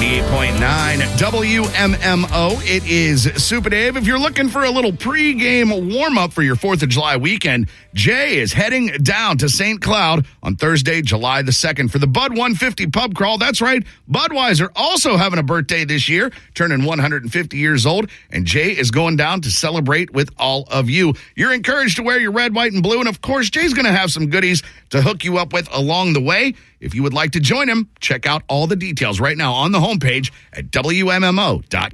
98.9 WMMO. It is Super Dave. If you're looking for a little pregame warm-up for your 4th of July weekend, Jay is heading down to St. Cloud on Thursday, July the 2nd for the Bud 150 pub crawl. That's right, Budweiser also having a birthday this year, turning 150 years old, and Jay is going down to celebrate with all of you. You're encouraged to wear your red, white, and blue, and of course, Jay's going to have some goodies to hook you up with along the way. If you would like to join him, check out all the details right now on the homepage at WMMO.com.